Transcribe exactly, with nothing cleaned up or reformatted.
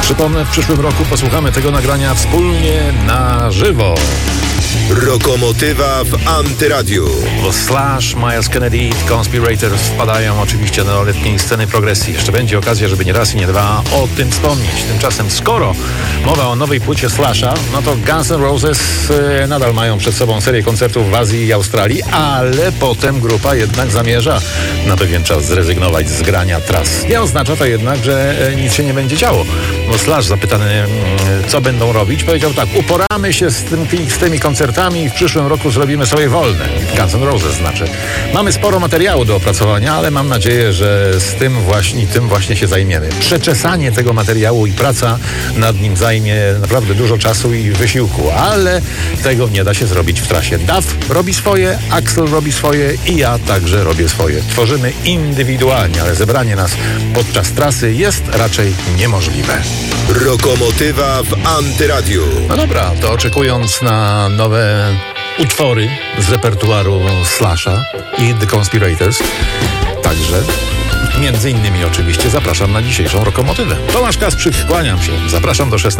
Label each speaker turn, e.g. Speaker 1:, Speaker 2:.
Speaker 1: Przypomnę, w przyszłym roku posłuchamy tego nagrania wspólnie na żywo.
Speaker 2: Rokomotywa w Antyradiu.
Speaker 1: Bo Slash, Myles Kennedy, Conspirators wpadają oczywiście do letniej sceny progresji. Jeszcze będzie okazja, żeby nie raz i nie dwa o tym wspomnieć. Tymczasem, skoro mowa o nowej płycie Slasha, no to Guns N' Roses e, nadal mają przed sobą serię koncertów w Azji i Australii, ale potem grupa jednak zamierza na pewien czas zrezygnować z grania tras. Nie oznacza to jednak, że e, nic się nie będzie działo. Bo Slash, zapytany, e, co będą robić, powiedział tak: uporamy się z, tym, z tymi koncertami i w przyszłym roku zrobimy sobie wolne. Guns N' Roses znaczy. Mamy sporo materiału do opracowania, ale mam nadzieję, że z tym właśnie, tym właśnie się zajmiemy. Przeczesanie tego materiału i praca nad nim zajmie naprawdę dużo czasu i wysiłku, ale tego nie da się zrobić w trasie. Duff robi swoje, Axl robi swoje i ja także robię swoje. Tworzymy indywidualnie, ale zebranie nas podczas trasy jest raczej niemożliwe.
Speaker 2: Rokomotywa w Antyradiu.
Speaker 1: No dobra, to oczekując na nowe utwory z repertuaru Slasha i The Conspirators, także między innymi oczywiście zapraszam na dzisiejszą Rokomotywę. Tomasz Kasprzyk, kłaniam się. Zapraszam do szesnastej.